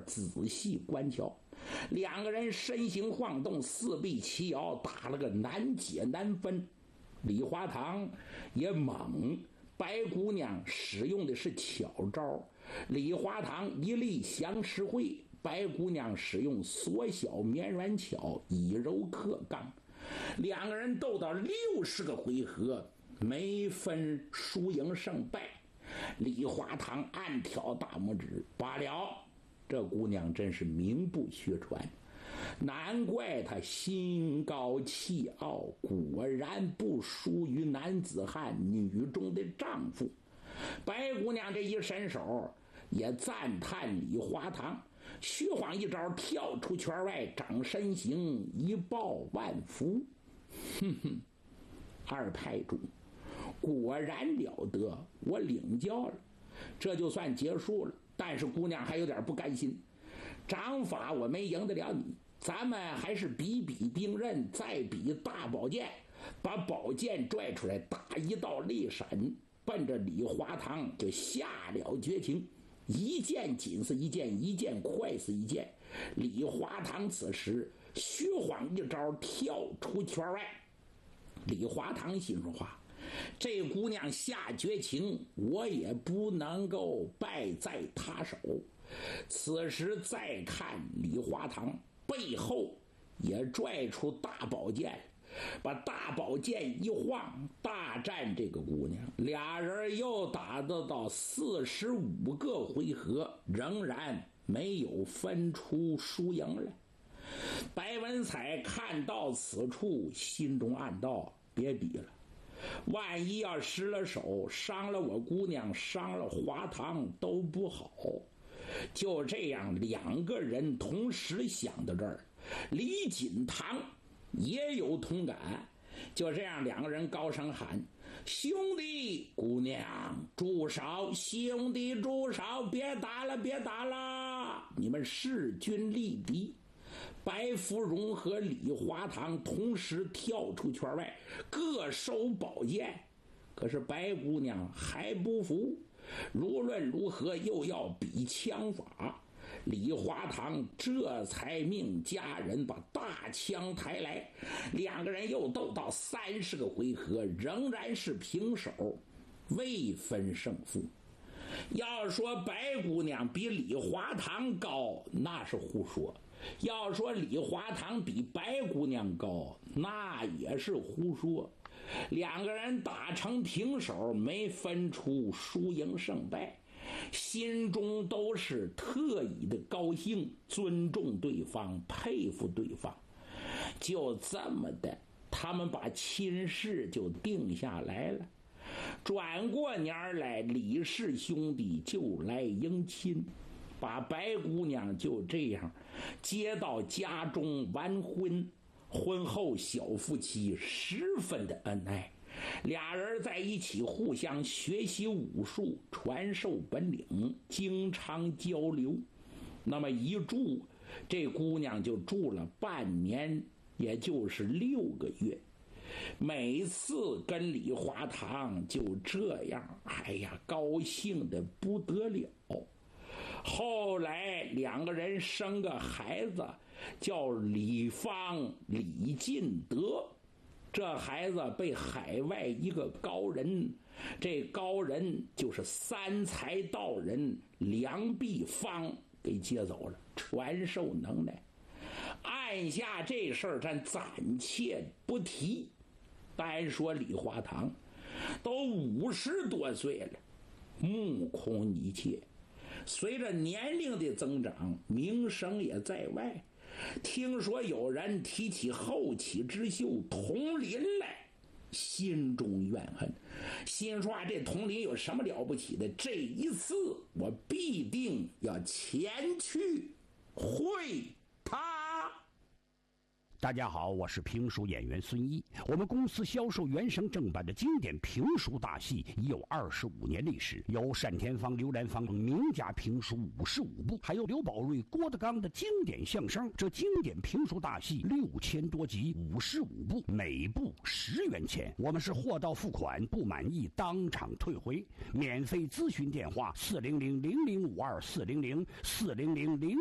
仔细观瞧。两个人身形晃动，四臂齐摇，打了个难解难分。李华堂也猛，白姑娘使用的是巧招，李华堂一力降十会，白姑娘使用缩小绵软巧，以柔克刚。两个人斗到60个回合，没分输赢胜败。李华堂暗挑大拇指，罢了，这姑娘真是名不虚传，难怪她心高气傲，果然不输于男子汉女中的丈夫。白姑娘这一伸手也赞叹李华堂，虚晃一招跳出圈外，掌身形一抱万福。二派主果然了得，我领教了，这就算结束了。但是姑娘还有点不甘心，掌法我没赢得了你，咱们还是比比兵刃，再比大宝剑。把宝剑拽出来，打一道利闪，奔着李华堂就下了绝情。一剑紧似一剑，一剑快似一剑。李华堂此时虚晃一招跳出圈外。李华堂心说话，这姑娘下绝情，我也不能够败在她手。此时再看李华堂背后也拽出大宝剑，把大宝剑一晃，大战这个姑娘。俩人又打得到45个回合，仍然没有分出输赢来。白文彩看到此处，心中暗道，别比了，万一要失了手，伤了我姑娘，伤了华堂都不好。就这样，两个人同时想到这儿，李锦堂也有同感。就这样，两个人高声喊：兄弟，姑娘住手，兄弟住手，别打了，别打了，你们势均力敌。白芙蓉和李华堂同时跳出圈外，各收宝剑。可是白姑娘还不服，无论如何又要比枪法。李华堂这才命家人把大枪抬来，两个人又斗到30个回合，仍然是平手，未分胜负。要说白姑娘比李华堂高，那是胡说；要说李华堂比白姑娘高，那也是胡说。两个人打成平手，没分出输赢胜败，心中都是特异的高兴，尊重对方，佩服对方。就这么的，他们把亲事就定下来了。转过年来，李氏兄弟就来迎亲，把白姑娘就这样接到家中完婚。婚后小夫妻十分的恩爱，俩人在一起互相学习武术，传授本领，经常交流。那么一住，这姑娘就住了半年，也就是6个月。每次跟李华堂就这样，哎呀，高兴的不得了。后来两个人生个孩子，叫李芳、李进德。这孩子被海外一个高人，这高人就是三才道人梁碧芳给接走了，传授能耐。按下这事儿咱暂且不提，单说李华堂都50多岁了，目空一切。随着年龄的增长，名声也在外。听说有人提起后起之秀佟林来，心中怨恨，心说这佟林有什么了不起的？这一次我必定要前去会他。 大家好，我是评书演员孙一。我们公司销售原声正版的经典评书大戏已有25年历史，有单田芳、刘兰芳名家评书55部，还有刘宝瑞、郭德纲的经典相声。这经典评书大戏6000多集，55部，每部10元钱。我们是货到付款，不满意当场退回。免费咨询电话：400-0052-400-400-0。